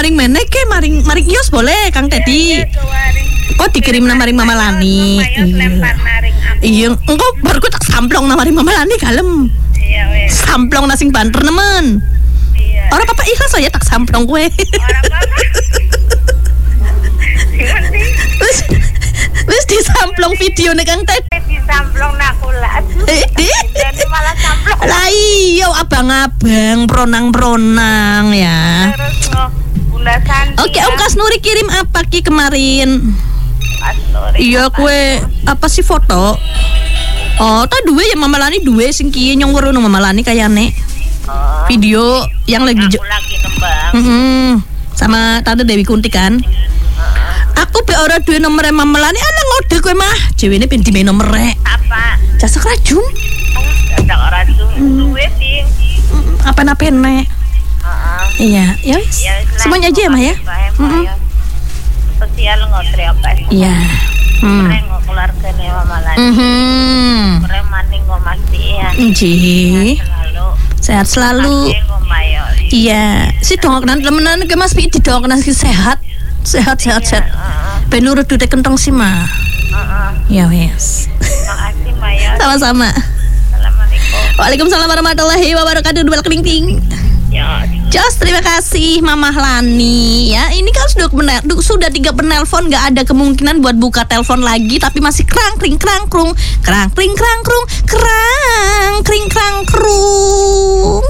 maring meneh ke maring Yos boleh Kang Teddy. Kok dikirim nang maring Mama Lani. Iya, engko baru tak samplong nang maring Mama Lani kalem. Iya wes. Samplong nasi banter nemen. Iya. Orang papa ikhlas aja tak samplong kowe. Orang apa? Wis disamplong video nih Kang Ted. Disamplong nakulat. Jadi malah samplong. Lah iya abang-abang pronang-pronang ya. Terus Bunda Santi. Oke, Om Kasnuri kirim apa ki kemarin? Kasnuri. Iya kue apa sih foto? Oh, ta duwe ya Mama Lani duwe sing kiye nyong weruh nang Mama Lani kayane. Oh. Video yang lagi Aku lagi nembang. sama Tante Dewi Kunti kan. Aku be ora duwe nomere Mama Lani, ana ngode kowe mah. Dewene ben dimen nomere. Apa? Jasa racun. Ada orang duwe sih. Apa-apa nek. Iya, ya wis. Semuanya aja ya, Mah ya. Sosial ngotre apa? Iya. Mereka keluargane Mama Lani. Mereka maning ngomasi ya. Nggih. Sehat selalu. Iya, si dongakna temenan ke Mas Pi didongakna sehat. Sehat. Ben nurut dude kentong sih mah. Ya wes. Makasih Maya. Sama-sama. Assalamualaikum. Waalaikumsalam warahmatullahi wabarakatuh. Dua keling ting. Ya. Jos, terima kasih Mama Lani. Ya, ini kan sudah 3 penelpon, nggak ada kemungkinan buat buka telepon lagi, tapi masih krang kring krang krung, krang kring krang krung, krang kring krang krung.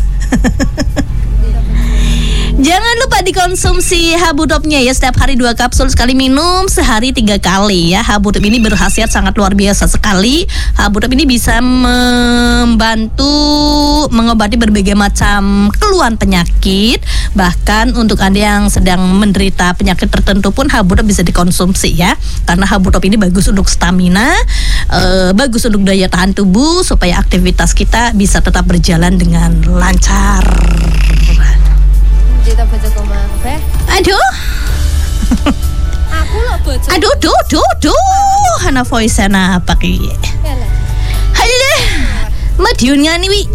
Jangan lupa dikonsumsi Habudopnya ya, setiap hari 2 kapsul, sekali minum sehari 3 kali ya. Habudop ini berkhasiat sangat luar biasa sekali. Habudop ini bisa membantu mengobati berbagai macam keluhan penyakit. Bahkan untuk Anda yang sedang menderita penyakit tertentu pun Habudop bisa dikonsumsi ya. Karena Habudop ini bagus untuk stamina, bagus untuk daya tahan tubuh, supaya aktivitas kita bisa tetap berjalan dengan lancar. Kita baca komang, Aduh. Aku lo baca. Aduh, duh. Hana voice ana apa ki? Halo. Madiun ngani wi.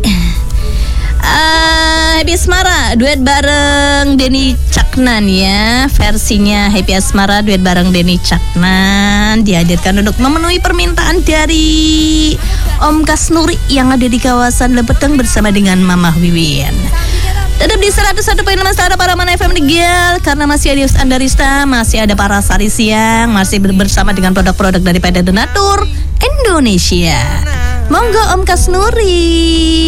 Happy Asmara duet bareng Denny Caknan ya. Versinya Happy Asmara duet bareng Denny Caknan dihadirkan untuk memenuhi permintaan dari Om Kasnuri yang ada di kawasan Lepeteng bersama dengan Mama Wiwin. Tetap di 101.6 Stara Paraman FM Negel, karena masih ada Yus Andarista, masih ada para Sari Siang, masih bersama dengan produk-produk dari PT Donatur Indonesia. Monggo Om Kasnuri.